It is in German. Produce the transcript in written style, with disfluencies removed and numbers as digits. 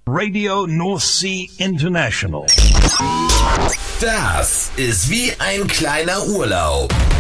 Radio North Sea International. Das ist wie ein kleiner Urlaub.